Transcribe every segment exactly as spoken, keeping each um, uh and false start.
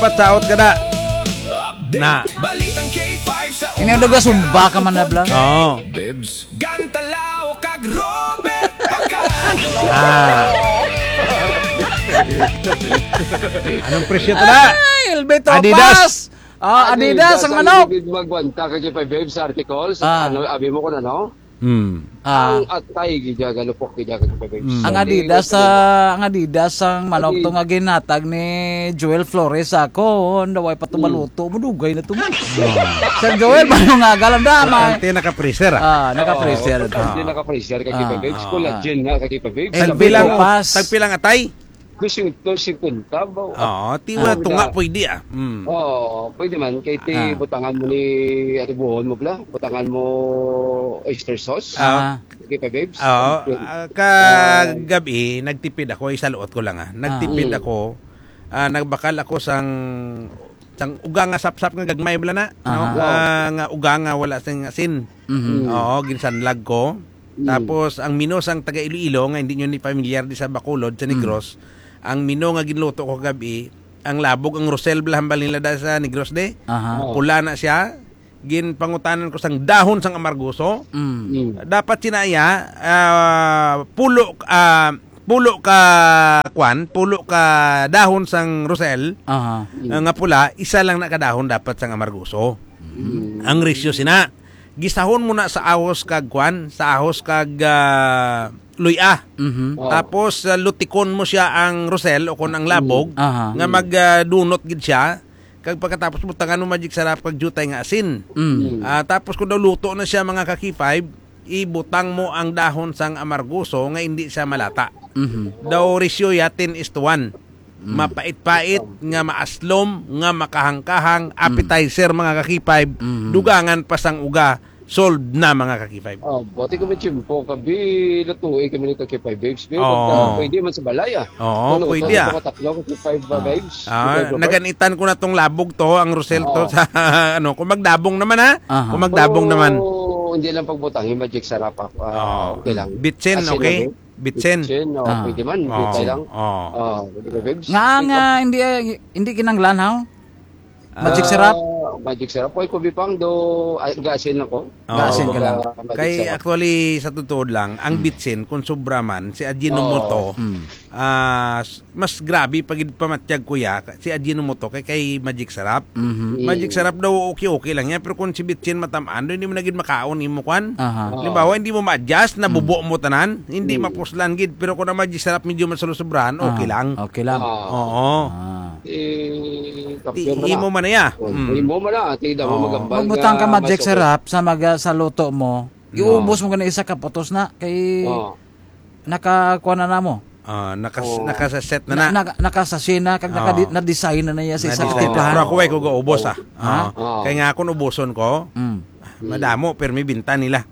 dapat saot ka na. Na. Ini udah gak sumba ka man na blang. Oo. Bebs, Gantalaw kag Robert Ah. Anong presyo ito na? Ay, Elbeto Adidas. Pass. Ah, Adidas ang manok. Magwanta ka kay Babes articles. Ah. Ano, abi mo ko na, no? Hmm. Ah, Ang atay, gidya, galupok, gidya, kay Babes. ang Adidas sa ang Adidas ang manok to nga ginatag ni Joel Flores ako. Ndaway patumaluto mo dugay na to. Sir Joel, paano nga galang damay? Ante naka-freezer ah. Ah, naka-freezer to. Hindi naka-freezer kay Ah. Babes. Collagen nga kay Babes. Eh, Tagpilang, Pass. tagpilang atay. Gusto ito si Punta ba? Oo, tiwa tunga pwede ah. Mm. Oo, pwede man. Kay ti, Ah. butangan mo ni ati buhon mo bla. Butangan mo oyster sauce. Ah. Kay Babes. Oo, ah, kagabi nagtipid ako, isaluot ko lang ah. Nagtipid Ah. ako. Ah, nagbakal ako sang sang uga nga sapsap nga gagmay bala na, no? Ah. Ah, nga uga nga wala sing asin. Mhm. Oo, ginsanlag ko. Tapos ang mino sang taga Iloilo nga hindi nyo ni familiar di sa Bacolod sa Negros. Ang mino nga ginluto ko gabi, ang labog ang Rosel blahambal nila da sa Negros de. Aha. Pula na siya. Gin pangutanan ko sang dahon sang amargoso. Mm. Mm. Dapat sinaya ah, pulo ah, pulo ka kwan, pulo ka dahon sang Rosel Aha. ah, nga pula, isa lang na kadahon dapat sang amargoso. Mm. Ang resyo sina. Gisahon mo na sa ahos kag kwan, sa ahos kag uh, luya. Mhm. Oh. Tapos uh, lutikon mo siya ang Rosel o kon ang labog Aha. nga magdunot gid siya. Kag pagkatapos butangan mo magic sarap kag jutay nga asin. Mm. Ah, tapos kung daw luto na siya mga kaki five, ibutang mo ang dahon sang amargoso nga hindi siya malata. Mhm. Daw resyo ya ten is to one. Mapait-pait, nga maaslom, nga makahangkahang, appetizer mga kaki five, dugangan pa sang uga, solved na mga kaki five. Oh, bote ko may chimpo kabi lutuin kami nito kay Five Babes. Pero Oo. pagka pwede man sa balay ah. Oo, Luto, pwede ah. luto, tatlo kay Five Babes. Ah, naganitan ko na tong labog to, ang Rosel to Oo. sa ano, kung magdabong naman ha. Aha. Kung magdabong naman. Hindi lang pagbutang, magic sarap ah. Oh. Ah, okay lang. Bitsin, Asin, okay? Bitsin. Bitsin, oh, Ah. pwede man. Oh. Bitsin lang. Oh. Ah, pwede Five Babes. Nga nga hindi hindi kinanglan ha. Magic Ah, syrup. Magic syrup. Pwede ko bipang do ay, gasin ako. Oo. Gasin ka lang. Ah, magic Kay syrup. actually sa totoo lang, ang bitsin kung sobra man si Ajinomoto, Mm. ah, mas grabe pag pamatyag kuya si Ajinomoto kay kay Magic Sarap. Mhm. Magic Sarap daw okay-okay lang yan, pero kung si bitsin matamaan, do hindi mo nagid makaon imo kwan. Aha. Halimbawa, hindi mo ma-adjust, nabubo mo tanan, hindi mapuslan gid, pero kung ang Magic Sarap medyo masulusobrahan, okay lang. Okay lang. Ah, Oo. Ah. eh, Ti kapyon mo imo na. man na ya. Oh, Mm. Imo mo na. Tida mo Oo. magambal. Magbutang ka nga magic masukot. syrup sa maga sa luto mo. Iubos mo ka na isa ka putos na kay Oh. nakakuha na na mo. Ah, nakas Oo. nakasaset na Na, na. na, nakasasin na kag naka, Oo. na-design na niya sa isang Na-design na. tiplahan. Pero ako ay ko ubos ah. Ha? Oo. Oo. Kaya nga ako ubuson ko, Mm. madamo pero may binta nila.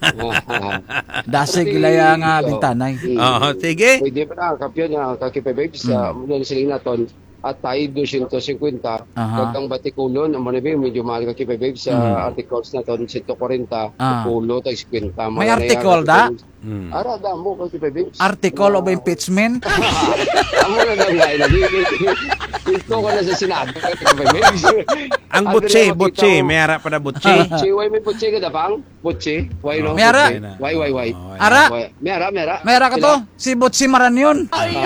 Dasig gilaya nga bintanay. Oo, sige. Pwede pa na, kapyon na, kakipabibs, sa muna siling naton, at tayo two fifty. Aha. Kag ang batikulon, ang manibig, medyo mahal kakipabibs sa articles naton, one forty, Ah. kulo, tayo fifty. May article da? Mm. Ara, damo, kakipabibs. Article of impeachment. Amo na lang nga, ito ko na sa sinabi, kakipabibs. Ang butsi, butsi, may harap pa na butsi. Butsi, why may butsi ka da pang? Butsi? Why no? Mera. Butsi. Why, why, why? Oh, Ara, Why? Mera, mera. mayra ka to. Si Butsi Maran yun.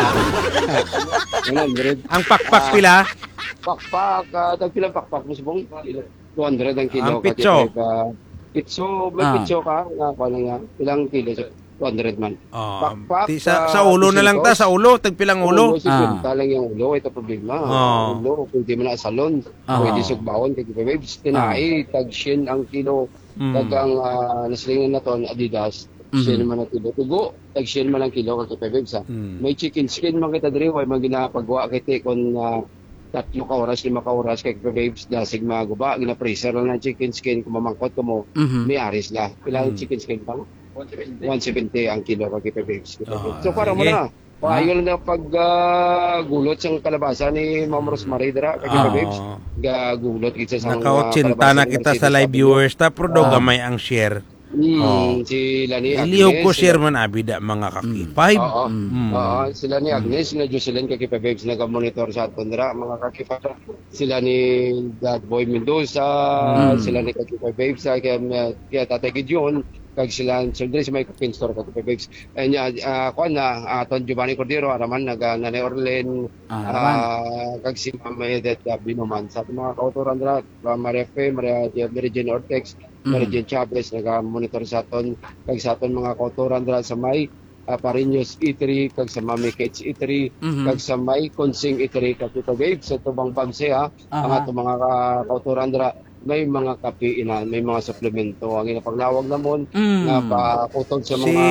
one hundred. Ang pakpak pila, Pakpak, uh, tagpilang pakpak mo subong? two hundred ang kilo. Ang pitso. Kasi, uh, pitso, may Ah. pitso ka, nga pa lang yan. Ilang kilo? two hundred man. oh, Pakpak, ti- sa, ah, sa ulo na lang ta, sa ulo, tagpilang ulo. si Ah. Pinta lang yung ulo, ito problema. Ah. Ulo, pwede mo na salon. Ah. Pwede sugbawon, kaya babes, tinai, tag shin ang kilo. Mm. Tag ang uh, naslingan na to, Adidas, shin man ang kilo. Tugo, tag shin man ang kilo, kaya babes ha. Mm. May chicken skin man kita diri, way maginapagawa kay kon uh, tatlo ka oras, lima ka oras kay babes, dasig maguba, gina-freezer lang ng chicken skin, kung mamangkot ko mo, Mhm. may aris la. Ilang Mm. chicken skin pang? one seventy ang kilo kay babes. Ah, So para mo sige. na. Payo lang na pag uh, gulot sang kalabasa ni Ma'am Rosemary dira kay Ah. babes. Ga gulot kita sa Nakaotsinta na kita sa live viewers, ta pero daw gamay ang share. Mm, Oh. sila ni Ilihog ko Agnes, share man abida mga kakipay. Oo. Mm. Oo, sila ni Agnes, sila Jocelyn Kakipa Babes nag-monitor sa aton dira mga Kakipa. Sila ni Dad Boy Mendoza, sila ni Kakipa Babes kaya kaya Tatay Gideon kag sila siyempre si Mike Pinstor Kakipa Babes. And uh, kuan na aton Giovanni Cordero araman nag uh, Nanay Orlen Ah, uh, kag si Mama Edith uh, Binoman sa aton mga kautoran dira uh, Maria Fe, Maria Mary Jane Ortex, Mary Jane Chavez nag-monitor sa aton kag sa aton mga kautoran dira sa may uh, Pariños Eatery kag sa Mami Kate's Eatery Mhm. kag sa may Consing Eatery kag ito babe sa tubang Pamse ha ang Aha. ato mga uh, kautoran dira may mga kape ina may mga suplemento ang inapagnawag namon Mm. nga pautod sa Si mga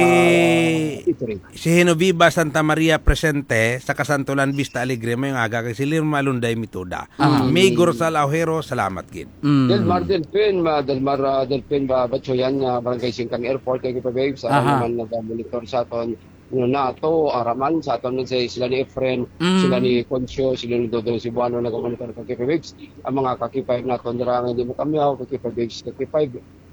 eatery. si Genoviva Santa Maria presente sa Kasantulan Vista Alegre may aga kay si Lirma Lunday Mituda. May Gorsal Aujero, salamat gid. Mm. Delmar Delpin, ma Delmar uh, Delpin ba Batchoyan nga barangay Singkang Airport kay pa babe sa Aha. naman nag-monitor sa aton no nato araman sa aton sa sila ni Efren, Mm. sila ni Concio, sila ni Dodong Cebuano nag-monitor kay pa babes. Ang mga kakipay naton dira nga di mo kamyaw kay pa babes kakipay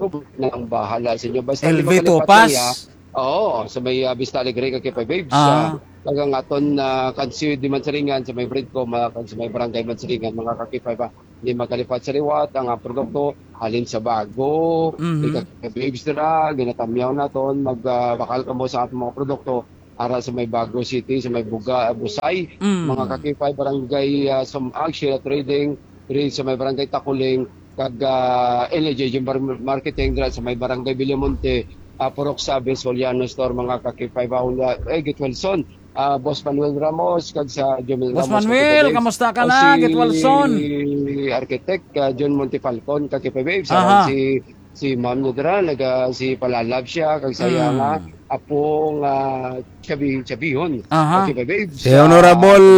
na ang bahala sa inyo basta L V di makalipat Topas. niya. Oo, sa may uh, Vista Alegre kay pa babes. Ah. Uh, Tagang aton na uh, kansi di Mansaringan sa may Bridco, mga sa may barangay Mansaringan, mga kakipay pa di makalipat sa liwat ang uh, produkto halin sa bago. Mhm. Mm-hmm. Babes dira ginatamyaw naton mag uh, bakal kamo sa atong mga produkto para sa may Bago City, sa may Buga, Busay, Mm. mga kakipay barangay uh, Sumag, Sheila Trading, rin sa may barangay Takuling, kag uh, L J J Marketing dira sa may barangay Villamonte, uh, Purok Sabes, Soliano Store, mga kakipay bahula, eh, Git Wilson, uh, Boss Manuel Ramos, kag sa Jomel Boss Ramos. Manuel, kakipay, kamusta ka o na? si Git Wilson. Architect uh, John Montefalcon, kakipay babe, Aha. sa si si Ma'am Nudra, naga si Palalab siya, kag saya Mm. nga, apong uh, Chabi, Chabihon. Aha. Kakipay babe. Si Honorable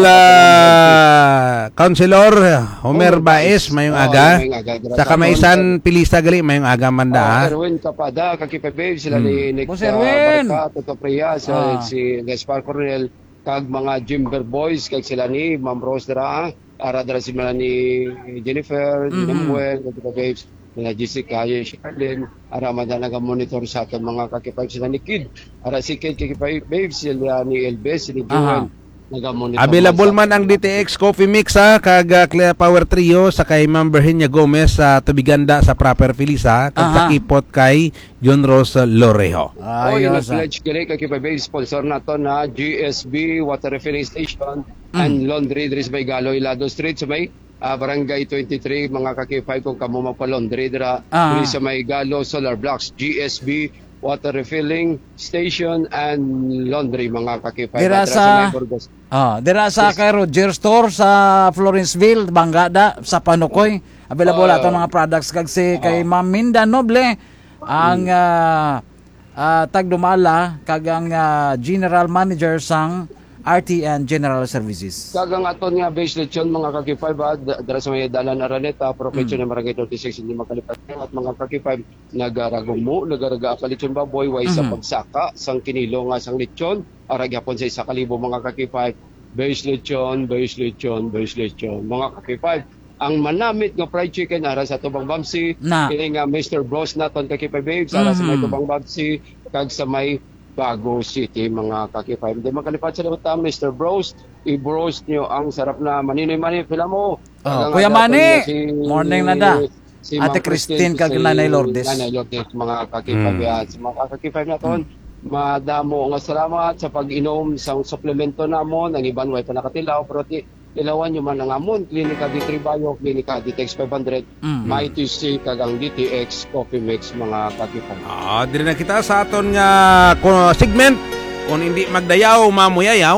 uh, Councilor Homer Baez mayong aga. Sa Kamaisan Pilisa gali mayong aga manda. Ah, ha? Erwin Kapada, kakipay babe, sila ni Nick Boss uh, Erwin. Barca, Toto Priya, sa, Ah. si Gaspar Coronel, kag mga Jimber Boys, kag sila ni Ma'am Rose dira, ara dira si mga ni Jennifer, Mhm. Namuel, kakipay babes, nila Jessica, Charlene, ara man na naga-monitor sa aton mga kakipay sila ni Kid, ara si Kid kakipay babes, sila ni Elbes, si Joel, naga-monitor. Available sa man ang D T X Coffee Mix ha, kag uh, Clear Power Trio sa kay Ma'am Virginia Gomez sa Tubiganda sa Proper Pilisa, kag sa Aha. Kipot kay John Rose Lorejo. Oh, yung Ayos. ah. nag-pledge gali kay Kipay sponsor nato na G S B Water Refilling Station and Laundry diri sa may Galoy Lado Street sa may ah, Barangay twenty-three, mga kakipay kung kamo magpa-laundry dira Ah. diri sa may Galo Solar Blocks G S B Water Refilling Station and Laundry, mga kakipay Dira dira sa- may Burgos. Ah, dira sa kay Roger Store sa Florenceville, Bangada, sa Panukoy. Available Ah. ato mga products kag si kay Ma'am Minda Noble ang ah, ah, tagdumala kag ang ah, General Manager sang R T and General Services. Kagang aton nga base lechon, mga kakipay ba d- dira sa may Dalan Araneta, Profession mm. Barangay thirty-six, hindi makalipat at mga kakipay nagaragumo, nagaraga ka lechon baboy way sa pagsaka sang kinilo nga sang lechon, ara gyapon sa isa kalibo, mga kakipay, base lechon, base lechon, base lechon, mga kakipay. Ang manamit nga fried chicken ara sa Tubang Bamsi, Na. kini nga Mister Bros naton kakipay babes, ara sa may Mhm. Tubang Bamsi, kag sa may Bago City, mga kakipay. Hindi makalipat sa limutan, Mister Bros. I-bros nyo ang sarap na maninoy-mani. Pila mo. Oh, Kagang Kuya aga Manny, to niya morning na da. si Ate Ma'am Christine kag si Nanay Lourdes. Nanay Lourdes, mga kakipay. Mm. At sa mga kakipay naton, madamo nga salamat sa pag-inom sa suplemento namon. Ang iban way pa nakatilaw, pero ti ilawan nyo man ang amon. Klinika D three Bayo, Klinika D T X five hundred, Mm. may T C kagang D T X Coffee Mix, mga kakipay. Ah, diri na kita sa aton nga ko- segment kung hindi magdayaw mamuyayaw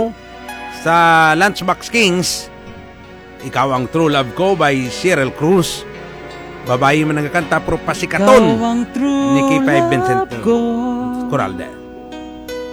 sa Lunchbox Kings. Ikaw ang True Love Ko by Cheryl Cruz. Babae man nagkakanta pero pasikaton Ikaw ang true ni K five Vincent love ko. Corralde.